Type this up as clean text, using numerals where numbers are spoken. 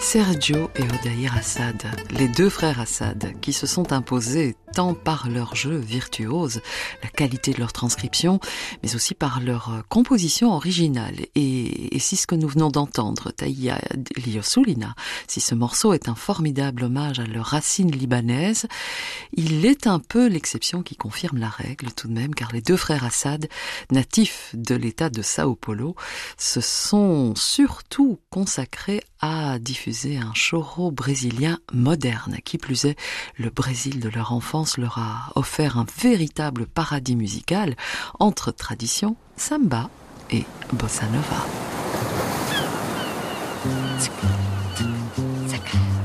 Sergio et Odair Assad, les deux frères Assad, qui se sont imposés tant par leur jeu virtuose, la qualité de leur transcription, mais aussi par leur composition originale. Et si ce que nous venons d'entendre, Taïa Liosulina, si ce morceau est un formidable hommage à leurs racines libanaises, il est un peu l'exception qui confirme la règle tout de même, car les deux frères Assad, natifs de l'état de Sao Paulo, se sont surtout consacrés à diffuser un choro brésilien moderne. Qui plus est, le Brésil de leur enfance leur a offert un véritable paradis musical entre tradition, samba et bossa nova.